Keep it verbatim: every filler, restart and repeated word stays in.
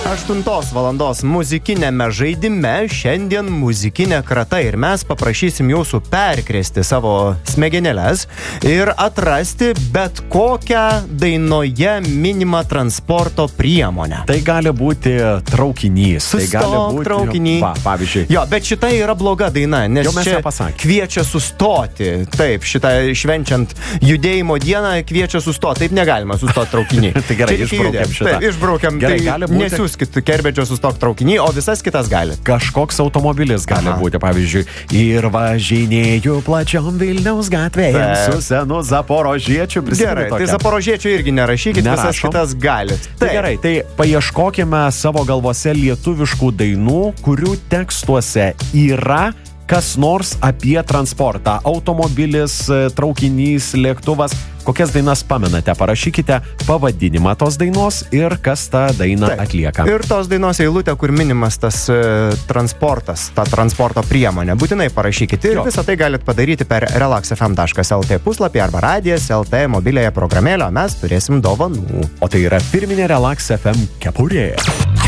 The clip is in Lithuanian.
aštuntos valandos muzikinėme žaidime šiandien muzikinė krata ir mes paprašysim jūsų perkrėsti savo smegenėles ir atrasti bet kokią dainoje minimą transporto priemonę. Tai gali būti traukinys. Sustok, tai gali būti traukinį. Va, pavyzdžiui. Jo, bet šita yra bloga daina, nes Jau mes čia ją pasakėm. kviečia sustoti. Taip, šitą švenčiant judėjimo dieną kviečia sustoti. Taip negalima sustoti traukinį. Tai gerai, Čia reikia išbraukiam judėti. šitą. Taip, išbraukiam. Gerai, Tai gali būti- nesiųskit Kerbedžio sustok traukinį, o visas kitas gali. Kažkoks automobilis gali Aha. būti, pavyzdžiui, ir važinėju plačiom Vilniaus gatvėje Taip. su senu zaporožiečiu. Gerai, tai zaporožiečių irgi nerašykit, visas Nerašom. kitas galit. Tai gerai, tai paieškokime savo galvose lietuviškų dainų, kurių tekstuose yra kas nors apie transportą. Automobilis, traukinys, lėktuvas. Kokias dainas pamenate? Parašykite pavadinimą tos dainos ir kas tą dainą Taip. atlieka. Ir tos dainos eilutė, kur minimas tas e, transportas, ta transporto priemonė. Būtinai parašykite ir Jo. visą tai galit padaryti per relax f m taškas l t puslapį arba radijas taškas l t mobiliąją programėlę, o mes turėsim dovanų. O tai yra firminė Relax F M kepurė.